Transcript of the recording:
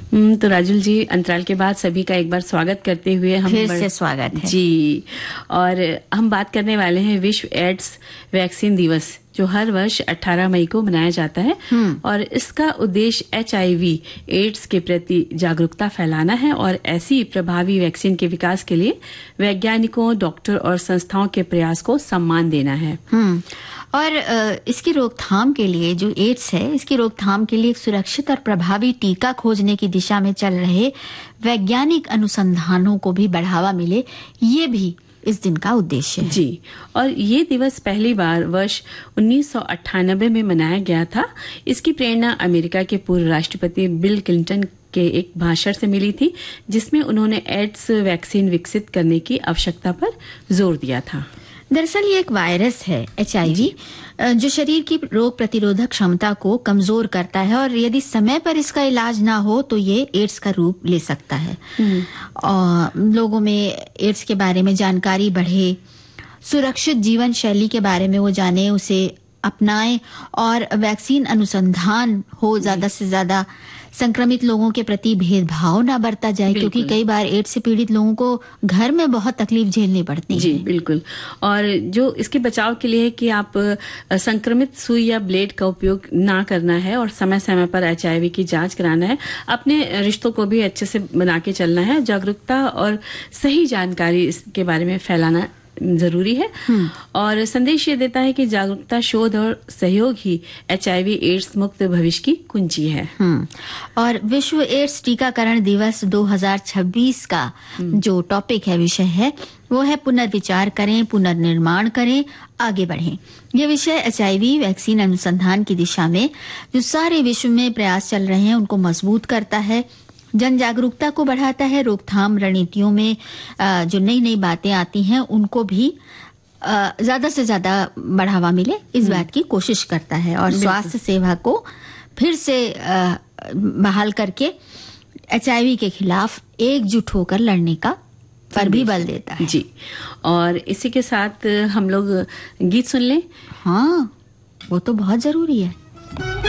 तो राजुल जी, अंतराल के बाद सभी का एक बार स्वागत करते हुए हम फिर से स्वागत है जी। और हम बात करने वाले हैं विश्व एड्स वैक्सीन दिवस, जो हर वर्ष 18 मई को मनाया जाता है। और इसका उद्देश्य HIV एड्स के प्रति जागरूकता फैलाना है और ऐसी प्रभावी वैक्सीन के विकास के लिए वैज्ञानिकों, डॉक्टर और संस्थाओं के प्रयास को सम्मान देना है। और इसकी रोकथाम के लिए, जो एड्स है, इसकी रोकथाम के लिए एक सुरक्षित और प्रभावी टीका खोजने की दिशा में चल रहे वैज्ञानिक अनुसंधानों को भी बढ़ावा मिले, ये भी इस दिन का उद्देश्य है। जी। और ये दिवस पहली बार वर्ष 1998 में मनाया गया था। इसकी प्रेरणा अमेरिका के पूर्व राष्ट्रपति बिल क्लिंटन के एक भाषण से मिली थी, जिसमें उन्होंने एड्स वैक्सीन विकसित करने की आवश्यकता पर जोर दिया था। दरअसल ये एक वायरस है, HIV, जो शरीर की रोग प्रतिरोधक क्षमता को कमजोर करता है और यदि समय पर इसका इलाज ना हो तो ये एड्स का रूप ले सकता है। और लोगों में एड्स के बारे में जानकारी बढ़े, सुरक्षित जीवन शैली के बारे में वो जाने, उसे अपनाएं और वैक्सीन अनुसंधान हो, ज्यादा से ज्यादा संक्रमित लोगों के प्रति भेदभाव ना बरता जाए, क्योंकि कई बार एड्स से पीड़ित लोगों को घर में बहुत तकलीफ झेलनी पड़ती है। जी बिल्कुल। और जो इसके बचाव के लिए है कि आप संक्रमित सुई या ब्लेड का उपयोग ना करना है और समय समय पर HIV की जांच कराना है। अपने रिश्तों को भी अच्छे से बना के चलना है। जागरूकता और सही जानकारी इसके बारे में फैलाना जरूरी है। और संदेश ये देता है कि जागरूकता, शोध और सहयोग ही HIV एड्स मुक्त भविष्य की कुंजी है। और विश्व एड्स टीकाकरण दिवस 2026 का जो टॉपिक है, विषय है, वो है पुनर्विचार करें, पुनर्निर्माण करें, आगे बढ़ें। ये विषय HIV वैक्सीन अनुसंधान की दिशा में जो सारे विश्व में प्रयास चल रहे हैं उनको मजबूत करता है, जन जागरूकता को बढ़ाता है, रोकथाम रणनीतियों में जो नई नई बातें आती हैं उनको भी ज्यादा से ज्यादा बढ़ावा मिले, इस बात की कोशिश करता है। और स्वास्थ्य सेवा को फिर से बहाल करके HIV के खिलाफ एकजुट होकर लड़ने का पर भी बल देता है। जी। और इसी के साथ हम लोग गीत सुन लें। हाँ, वो तो बहुत जरूरी है।